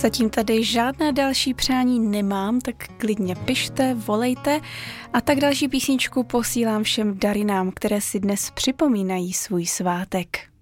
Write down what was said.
Zatím tady žádné další přání nemám, tak klidně pište, volejte a tak další písničku posílám všem darinám, které si dnes připomínají svůj svátek.